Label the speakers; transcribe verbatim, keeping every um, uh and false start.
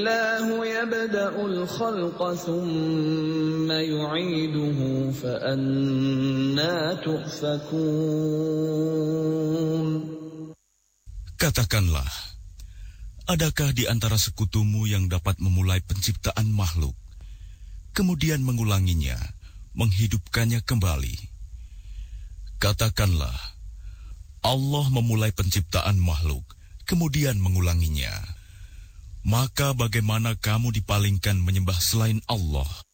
Speaker 1: Allahu yabda'ul khalqa thumma yu'iduhu fa anna tu'fakun.
Speaker 2: Katakanlah, adakah di antara sekutumu yang dapat memulai penciptaan makhluk, kemudian mengulanginya, menghidupkannya kembali? Katakanlah, Allah memulai penciptaan makhluk, kemudian mengulanginya. Maka bagaimana kamu dipalingkan menyembah selain Allah?